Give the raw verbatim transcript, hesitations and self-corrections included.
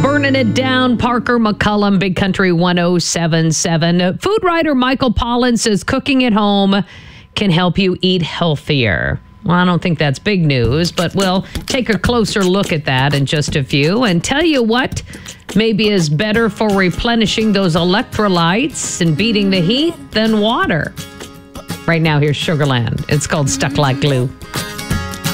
Burning it down, Parker McCullum, Big Country one oh seven point seven. Food writer Michael Pollan says cooking at home can help you eat healthier. Well, I don't think that's big news, but we'll take a closer look at that in just a few and tell you what maybe is better for replenishing those electrolytes and beating the heat than water. Right now, here's Sugarland. It's called Stuck Like Glue.